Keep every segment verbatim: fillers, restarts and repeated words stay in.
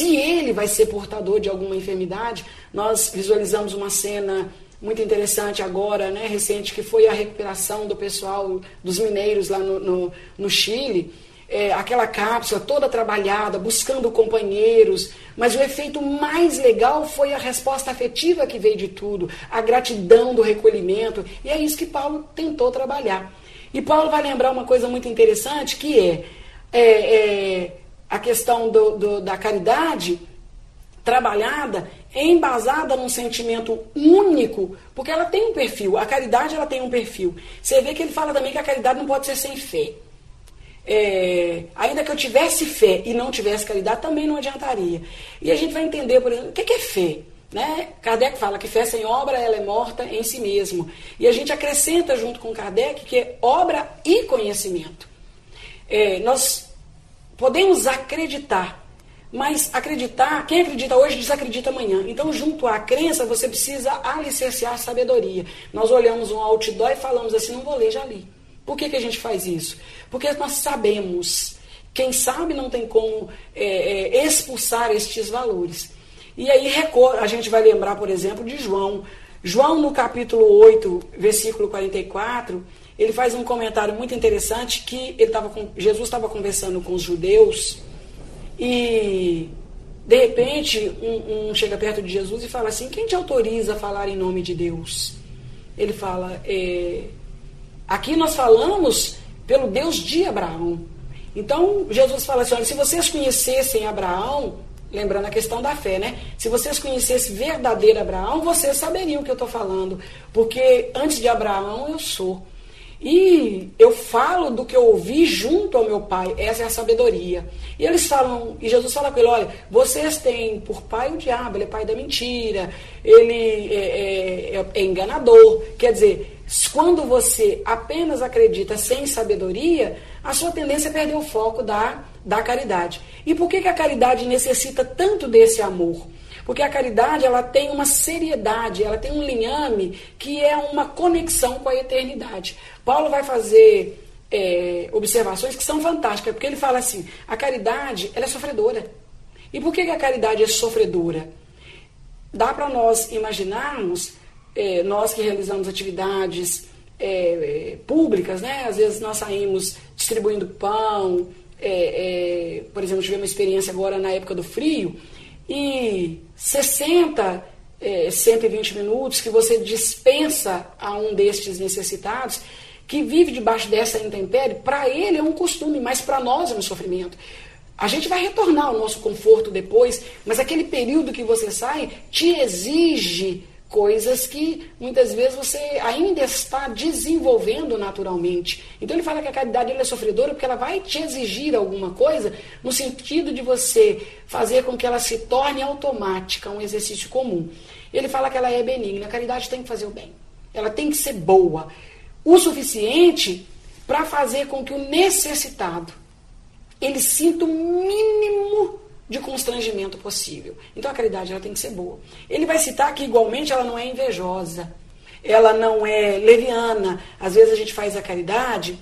se ele vai ser portador de alguma enfermidade. Nós visualizamos uma cena muito interessante agora, né, recente, que foi a recuperação do pessoal, dos mineiros lá no, no, no Chile. É, aquela cápsula toda trabalhada, buscando companheiros, mas o efeito mais legal foi a resposta afetiva que veio de tudo, a gratidão do recolhimento, e é isso que Paulo tentou trabalhar. E Paulo vai lembrar uma coisa muito interessante, que é, é, é a questão do, do, da caridade trabalhada, embasada num sentimento único, porque ela tem um perfil, a caridade ela tem um perfil. Você vê que ele fala também que a caridade não pode ser sem fé. É, ainda que eu tivesse fé e não tivesse caridade, também não adiantaria. E a gente vai entender, por exemplo, o que é fé? Né? Kardec fala que fé sem obra ela é morta em si mesmo. E a gente acrescenta junto com Kardec que é obra e conhecimento. É, nós podemos acreditar, mas acreditar, quem acredita hoje desacredita amanhã. Então, junto à crença, você precisa alicerciar a sabedoria. Nós olhamos um outdoor e falamos assim, não vou ler, já li. Por que, que a gente faz isso? Porque nós sabemos, quem sabe não tem como é, é, expulsar estes valores. E aí a gente vai lembrar, por exemplo, de João. João, no capítulo oito, versículo quarenta e quatro, ele faz um comentário muito interessante que ele tava com, Jesus estava conversando com os judeus e, de repente, um, um chega perto de Jesus e fala assim, quem te autoriza a falar em nome de Deus? Ele fala... É, aqui nós falamos pelo Deus de Abraão. Então, Jesus fala assim, olha, se vocês conhecessem Abraão, lembrando a questão da fé, né? Se vocês conhecessem verdadeiro Abraão, vocês saberiam o que eu estou falando. Porque antes de Abraão eu sou. E eu falo do que eu ouvi junto ao meu pai. Essa é a sabedoria. E eles falam, e Jesus fala com ele, olha, vocês têm por pai o diabo, ele é pai da mentira, ele é, é, é enganador. Quer dizer, quando você apenas acredita sem sabedoria, a sua tendência é perder o foco da, da caridade. E por que, que a caridade necessita tanto desse amor? Porque a caridade ela tem uma seriedade, ela tem um linhame que é uma conexão com a eternidade. Paulo vai fazer é, observações que são fantásticas, porque ele fala assim, a caridade ela é sofredora. E por que, que a caridade é sofredora? Dá para nós imaginarmos, é, nós que realizamos atividades é, é, públicas, né? Às vezes nós saímos distribuindo pão, é, é, por exemplo, tivemos uma experiência agora na época do frio, e sessenta, é, cento e vinte minutos que você dispensa a um destes necessitados, que vive debaixo dessa intempérie, para ele é um costume, mas para nós é um sofrimento. A gente vai retornar ao nosso conforto depois, mas aquele período que você sai te exige coisas que muitas vezes você ainda está desenvolvendo naturalmente. Então ele fala que a caridade ela é sofredora porque ela vai te exigir alguma coisa no sentido de você fazer com que ela se torne automática, um exercício comum. Ele fala que ela é benigna, a caridade tem que fazer o bem. Ela tem que ser boa, o suficiente para fazer com que o necessitado ele sinta o mínimo de constrangimento possível. Então a caridade ela tem que ser boa. Ele vai citar que igualmente ela não é invejosa, ela não é leviana. Às vezes a gente faz a caridade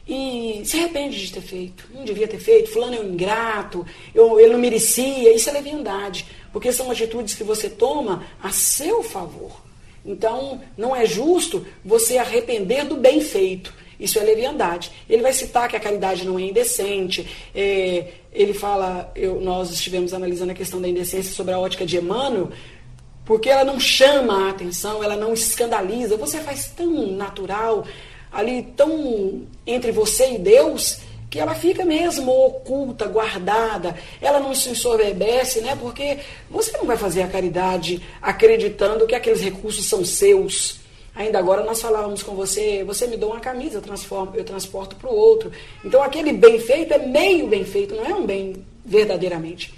e se arrepende de ter feito. Não devia ter feito, fulano é um ingrato, eu, ele não merecia. Isso é leviandade, porque são atitudes que você toma a seu favor. Então não é justo você arrepender do bem feito. Isso é leviandade. Ele vai citar que a caridade não é indecente. É, ele fala, eu, nós estivemos analisando a questão da indecência sobre a ótica de Emmanuel, porque ela não chama a atenção, ela não escandaliza. Você faz tão natural, ali tão entre você e Deus, que ela fica mesmo oculta, guardada. Ela não se ensoberbece, né? Porque você não vai fazer a caridade acreditando que aqueles recursos são seus. Ainda agora nós falávamos com você, você me dá uma camisa, eu, transformo, eu transporto para o outro. Então aquele bem feito é meio bem feito, não é um bem verdadeiramente.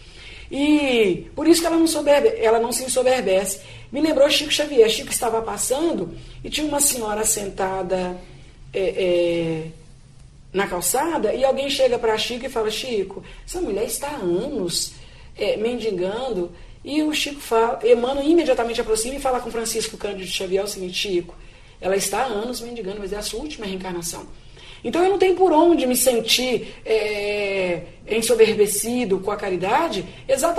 E por isso que ela não, soberbe, ela não se ensoberbece. Me lembrou Chico Xavier. Chico estava passando e tinha uma senhora sentada é, é, na calçada e alguém chega para Chico e fala, Chico, essa mulher está há anos é, mendigando. E o Chico fala, Emmanuel imediatamente aproxima e fala com Francisco Cândido Xavier o seguinte, Chico, ela está há anos mendigando, mas é a sua última reencarnação. Então eu não tenho por onde me sentir é, ensoberbecido com a caridade, exatamente